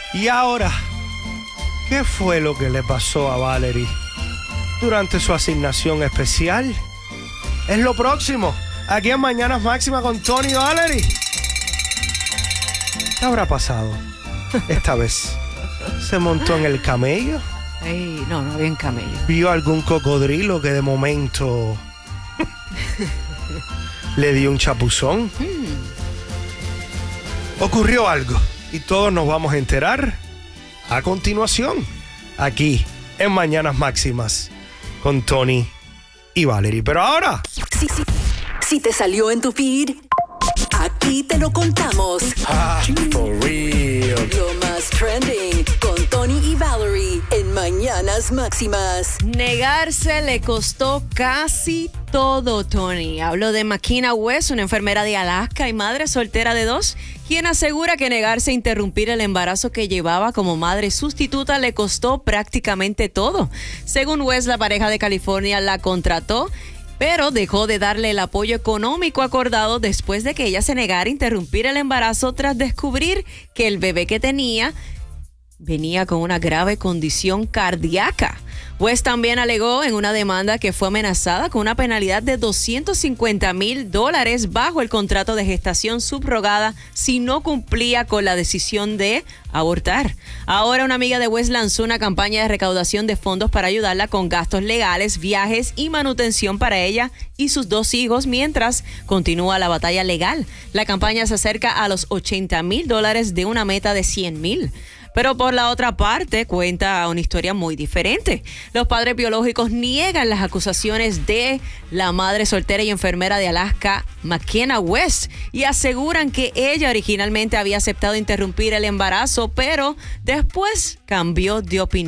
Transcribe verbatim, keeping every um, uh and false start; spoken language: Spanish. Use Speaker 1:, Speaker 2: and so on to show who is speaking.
Speaker 1: Y ahora, ¿qué fue lo que le pasó a Valerie durante su asignación especial? Es lo próximo, aquí en Mañanas Máximas con Tony y Valerie. ¿Qué habrá pasado esta vez? ¿Se montó en el camello?
Speaker 2: Ay, no, no había en camello.
Speaker 1: ¿Vio algún cocodrilo que de momento le dio un chapuzón? Hmm. Ocurrió algo y todos nos vamos a enterar a continuación, aquí en Mañanas Máximas con Tony y Valerie. Pero ahora...
Speaker 3: Sí, sí. Si te salió en tu feed, aquí te lo contamos.
Speaker 1: Ah, for real.
Speaker 3: Lo más trending con Tony y Valerie en Mañanas Máximas.
Speaker 2: Negarse le costó casi todo, Tony. Hablo de Makina West, una enfermera de Alaska y madre soltera de dos, quien asegura que negarse a interrumpir el embarazo que llevaba como madre sustituta le costó prácticamente todo. Según West, la pareja de California la contrató, pero dejó de darle el apoyo económico acordado después de que ella se negara a interrumpir el embarazo tras descubrir que el bebé que tenía venía con una grave condición cardíaca. West también alegó en una demanda que fue amenazada con una penalidad de doscientos cincuenta mil dólares bajo el contrato de gestación subrogada si no cumplía con la decisión de abortar. Ahora una amiga de West lanzó una campaña de recaudación de fondos para ayudarla con gastos legales, viajes y manutención para ella y sus dos hijos mientras continúa la batalla legal. La campaña se acerca a los ochenta mil dólares de una meta de cien mil. Pero por la otra parte, cuenta una historia muy diferente. Los padres biológicos niegan las acusaciones de la madre soltera y enfermera de Alaska, Makina West, y aseguran que ella originalmente había aceptado interrumpir el embarazo, pero después cambió de opinión.